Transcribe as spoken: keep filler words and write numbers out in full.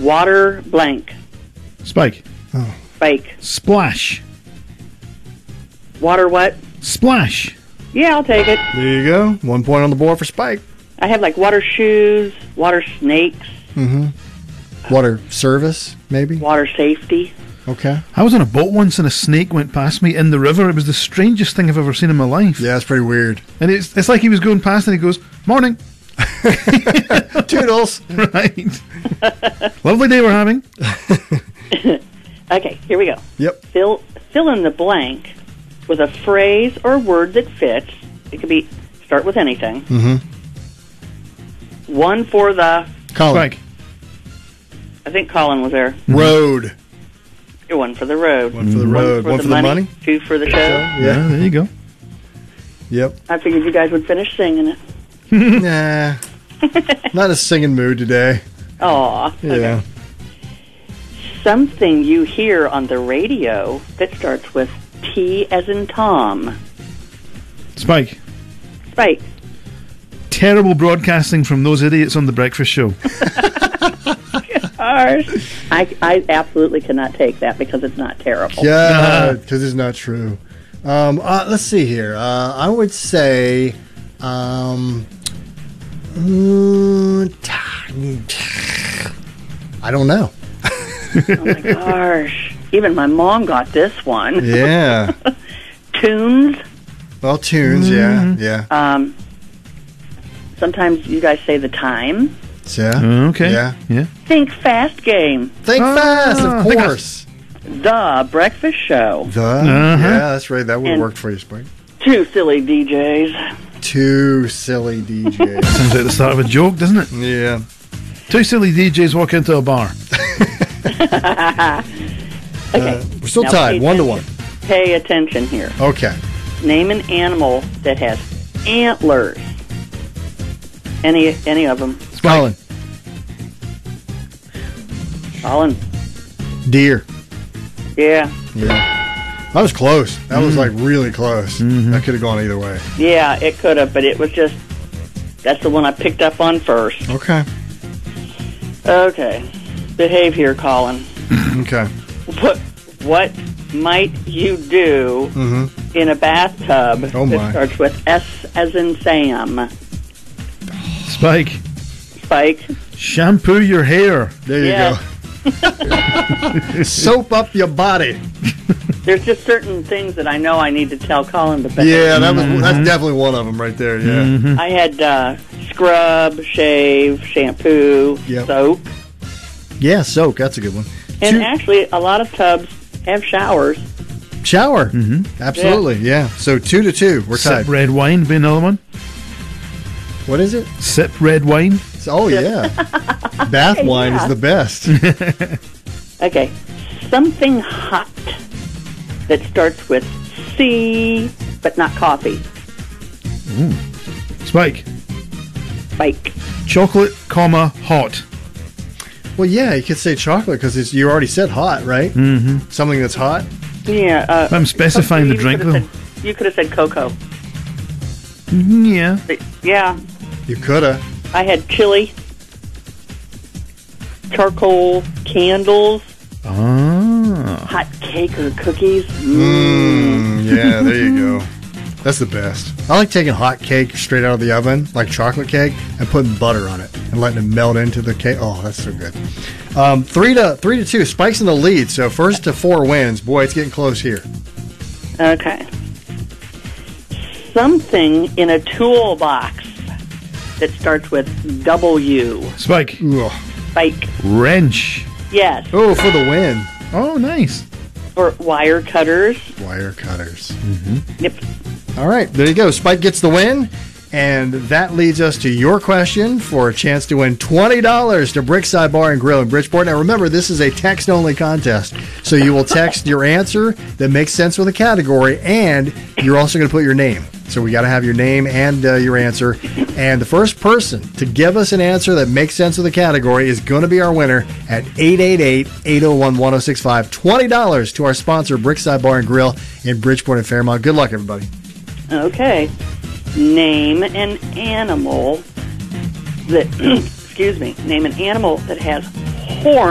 Water blank. Spike. Oh. Spike. Splash. Water what? Splash. Yeah, I'll take it. There you go. One point on the board for Spike. I have like water shoes, water snakes, Mm-hmm. Water service, maybe? water safety. Okay. I was on a boat once and a snake went past me in the river. It was the strangest thing I've ever seen in my life. Yeah, it's pretty weird. And it's it's like he was going past and he goes, "Morning." Toodles. Right. Lovely day we're having. Okay, here we go. Yep. Fill fill in the blank with a phrase or word that fits. It could be start with anything. Mm-hmm. One for the. Colin. Spike. I think Colin was there. Road. One for the road. One for the road. One for the money. Two for the show. Yeah, Yeah. there you go. Yep. I figured you guys would finish singing it. Nah. Not a singing mood today. Aw. Yeah. Something you hear on the radio that starts with T as in Tom. Spike. Spike. Terrible broadcasting from those idiots on The Breakfast Show. Gosh. I, I absolutely cannot take that because it's not terrible. Yeah, because it's not true. Um, uh, let's see here. Uh, I would say, um, mm, I don't know. Oh my gosh. Even my mom got this one. Yeah. Tunes. Well, tunes. Yeah, yeah, Um, sometimes you guys say the time. yeah. Okay. Yeah. Yeah. Think fast game. Think Ah, fast, I of think I- course. The breakfast show. The Uh-huh. yeah, that's right. That would have And- worked for you, Spike. Two silly D Js. Two silly D Js. Sounds like the start of a joke, doesn't it? Yeah. Two silly D Js walk into a bar. Okay. Uh, we're still Now tied, pay one to attention. one. Pay attention here. Okay. Name an animal that has antlers. Any any of them. Colin. Colin. Deer. Yeah. Yeah. That was close. That was like really close. That could have gone either way. Yeah, it could have, but it was just, that's the one I picked up on first. Okay. Okay. Behave here, Colin. Okay. What, what might you do Mm-hmm. in a bathtub Oh, my. that starts with S as in Sam? Spike. Spike. Shampoo your hair. There you Yeah. go. Soap up your body. There's just certain things that I know I need to tell Colin to behave. Yeah, that was that's definitely one of them right there. Yeah. I had uh, scrub, shave, shampoo, Yep. soap. Yeah, soak. That's a good one. And Two- actually, a lot of tubs have showers. shower. Mm-hmm. Absolutely. Yeah. So two to two. We're tied. Sip red wine be another one. What is it? Sip red wine. Oh yeah. Bath wine Yeah. is the best. Okay. Something hot that starts with C, but not coffee. Spike. Spike. Chocolate, comma, hot. Well, yeah, you could say chocolate because you already said hot, right? Mm-hmm. Something that's hot. Yeah. Uh, I'm specifying the you drink, could've though. said- you could have said cocoa. Yeah. Yeah. You coulda. I had chili, charcoal candles, Ah. hot cake or cookies. Mm, yeah, there you go. That's the best. I like taking hot cake straight out of the oven, like chocolate cake, and putting butter on it and letting it melt into the cake. Oh, that's so good. Um, three to three to two. Spike's in the lead. So first to four wins. Boy, it's getting close here. Okay. Something in a toolbox that starts with W. Spike. Ooh. Spike. Wrench. Yes. Oh, for the win. Oh, nice. Or wire cutters. Wire cutters. Yep. All right, there you go. Spike gets the win. And that leads us to your question for a chance to win twenty dollars to Brickside Bar and Grill in Bridgeport. Now, remember, this is a text-only contest. So you will text your answer that makes sense with the category, and you're also going to put your name. So we got to have your name and uh, your answer. And the first person to give us an answer that makes sense with the category is going to be our winner at eight eight eight, eight oh one, one oh six five. twenty dollars to our sponsor, Brickside Bar and Grill in Bridgeport and Fairmont. Good luck, everybody. Okay. Name an animal that, excuse me, name an animal that has horns.